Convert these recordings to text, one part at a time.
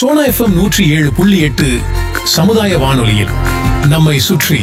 Sona FM 107.8 சமுதாய வானொலியில் நம்மை சுற்றி.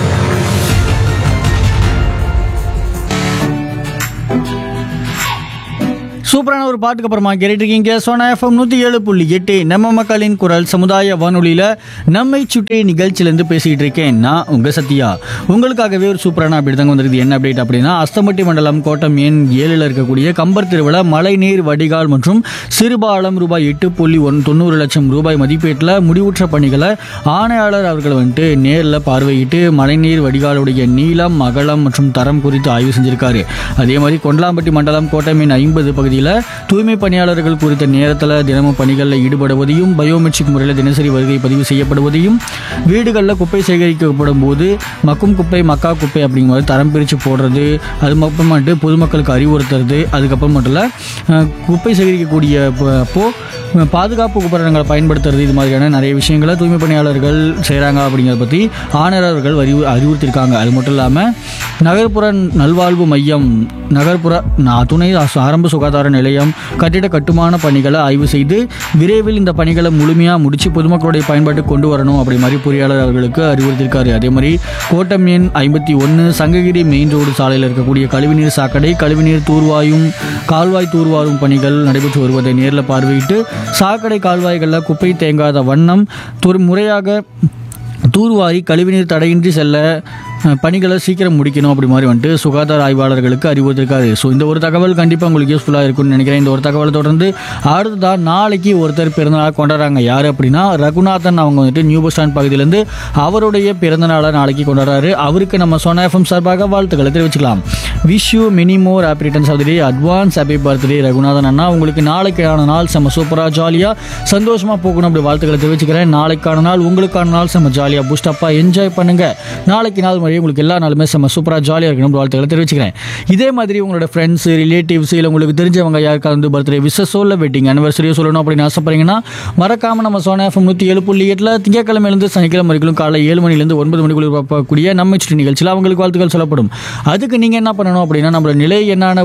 சூப்பரான ஒரு பாட்டுக்கு அப்புறமா கேட்டுருக்கீங்க சோனா எஃப்எம் 107.8 நம்ம மக்களின் குரல் சமுதாய வானொலியில் நம்மை சுற்றி நிகழ்ச்சியிலேருந்து பேசிகிட்டு இருக்கேன் நான் உங்கள் சத்யா. உங்களுக்காகவே ஒரு சூப்பரான அப்டேட் தாங்க வந்திருக்கு. என்ன அப்டேட் அப்படின்னா, அஸ்தம்பட்டி மண்டலம் கோட்டம் எண் 7ல் இருக்கக்கூடிய கம்பர் திருவிழா மழைநீர் வடிகால் மற்றும் சிறுபாலம் ரூபாய் 8.90 லட்சம் ரூபாய் மதிப்பீட்டில் முடிவுற்ற பணிகளை ஆணையாளர் அவர்கள் வந்துட்டு நேரில் பார்வையிட்டு மழைநீர் வடிகாலுடைய நீளம் அகலம் மற்றும் தரம் குறித்து ஆய்வு செஞ்சிருக்காரு. அதே மாதிரி கொண்டலாம்பட்டி மண்டலம் கோட்டம் எண் 50 பகுதியில் தூய்மை பணியாளர்கள் குறித்த நேரத்தில் தினமும் பணிகளில் ஈடுபடுவதையும் பயோமெட்ரிக் முறையில் தினசரி வருகை பதிவு செய்யப்படுவதையும் வீடுகளில் குப்பை சேகரிக்கப்படும் போது மக்கும் குப்பை மக்கா குப்பை அப்படிங்கிற மாதிரி தரம் பிரித்து போடுறது, அது மட்டும் பொதுமக்களுக்கு அறிவுறுத்துறது, அதுக்கப்புறம் மட்டும் இல்லை குப்பை சேகரிக்கக்கூடிய அப்போ பாதுகாப்பு உபகரணங்களை பயன்படுத்துறது, இது மாதிரியான நிறைய விஷயங்களை தூய்மை பணியாளர்கள் செய்கிறாங்க அப்படிங்கிறத பற்றி ஆணையாளர்கள் அறிவுறுத்தியிருக்காங்க. அது மட்டும் இல்லாமல் நகர்ப்புற நல்வாழ்வு மையம், நகர்ப்புற துணை ஆரம்ப சுகாதார நிலையம் கட்டிட கட்டுமான பணிகளை ஆய்வு செய்து விரைவில் இந்த பணிகளை முழுமையாக முடித்து பொதுமக்களுடைய பயன்பாட்டுக்கு கொண்டு வரணும் அப்படி மாதிரி பொறியாளர் அவர்களுக்கு அறிவுறுத்தியிருக்காரு. அதே மாதிரி கோட்டம் எண் 51 சங்ககிரி மெயின் ரோடு சாலையில் இருக்கக்கூடிய கழிவுநீர் சாக்கடை கழிவுநீர் தூர்வாயும் கால்வாய் தூர்வாரும் பணிகள் நடைபெற்று வருவதை நேரில் பார்வையிட்டு சாக்கடை கால்வாய்களில் குப்பை தேங்காத வண்ணம் முறையாக தூர்வாரி கழிவுநீர் தடையின்றி செல்ல பணிகளை சீக்கிரம் முடிக்கணும் அப்படி மாதிரி வந்துட்டு சுகாதார ஆய்வாளர்களுக்கு அறிவுறுத்திருக்காரு. ஸோ இந்த ஒரு தகவல் கண்டிப்பாக உங்களுக்கு யூஸ்ஃபுல்லாக இருக்கும்னு நினைக்கிறேன். இந்த ஒரு தகவலை தொடர்ந்து அடுத்ததாக நாளைக்கு ஒருத்தர் பிறந்தநாள் கொண்டாடுறாங்க. யார் அப்படின்னா ரகுநாதன். அவங்க வந்துட்டு நியூ பஸ் ஸ்டாண்ட் பகுதியிலேருந்து அவருடைய பிறந்தநாளை நாளைக்கு கொண்டாடுறாரு. அவருக்கு நம்ம சோனா எஃப்எம் சார்பாக வாழ்த்துக்களை தெரிவிச்சுக்கலாம். Wish you many more happy returns of the day, advance happy birthday Raghunathan அண்ணா. உங்களுக்கு நாளைக்கான நாள் செம்ம சூப்பராக ஜாலியாக சந்தோஷமாக போகணும் அப்படி வாழ்த்துக்களை தெரிவிச்சுக்கிறேன். நாளைக்கான நாள் உங்களுக்கான நாள் செம்ம ஜாலியாக பூஸ்டப்பாக என்ஜாய் பண்ணுங்கள். நாளைக்கு நாள் உங்களுக்கு எல்லா நாளுமே செம்ம சூப்பராக ஜாலியாக இருக்கணும் வாழ்த்துக்களை தெரிவிச்சுக்கிறேன். இதே மாதிரி உங்களோட ஃப்ரெண்ட்ஸ் ரிலேட்டிவ்ஸ் இல்லை உங்களுக்கு தெரிஞ்சவங்க யாருக்காவது வந்து பர்த்டே விசஸோ இல்லை வெட்டிங் அனிவர்சரியோ சொல்லணும் அப்படின்னு ஆசைப்படுறீங்கன்னா மறக்காமல் நம்ம சோனா எஃப்எம் 107.8 திங்கக்கிழமையிலேருந்து சனிக்கிழமை வரைக்கும் காலை 7 மணிலேருந்து 9 மணிக்குள்ள பார்க்கக்கூடிய நம்ம சுற்றி நிகழ்ச்சியில் அவங்களுக்கு வாழ்த்துக்கள் சொல்லப்படும். அதுக்கு நீங்கள் என்ன பண்ணணும் அப்படின்னா, நம்மளோட நிலை என்னான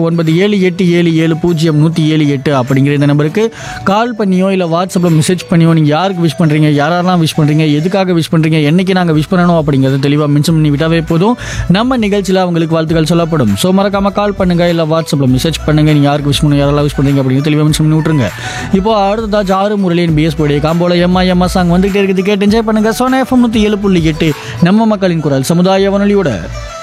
9787700178 அப்படிங்கிற இந்த நம்பருக்கு கால் பண்ணியோ இல்லை வாட்ஸ்அப்பில் மெசேஜ் பண்ணியோ நீங்கள் யாருக்கு விஷ் பண்ணுறீங்க, யாரெல்லாம் விஷ் பண்ணுறீங்க, எதுக்காக விஷ் பண்ணுறீங்க, என்னைக்கு நாங்கள் விஷ் பண்ணணும் அப்படிங்கிறத தெளிவாக மென்ஷன் பண்ணி விட்டாவே போதும். நம்ம நிகழ்ச்சியில் அவங்களுக்கு வாழ்த்துக்கள் சொல்லப்படும். ஸோ மறக்காம கால் பண்ணுங்க, இல்லை வாட்ஸ்அப்பில் மெசேஜ் பண்ணுங்க. நீங்கள் யாருக்கு விஷ் பண்ணணும், யாரெல்லாம் விஷ் பண்ணுறீங்க அப்படின்னு தெளிவாக மென்ஷன் பண்ணி விட்டுருங்க. இப்போ அடுத்ததா ஜாரு முரளியின் பிஎஸ் போடைய காம்போல எம்மா சாங் வந்துகிட்டே இருக்குது. கேட்டு என்ஜாய் பண்ணுங்க. சோனா எஃப்எம் 107.8 நம்ம மக்களின் குரல் சமுதாய வானொலியோட.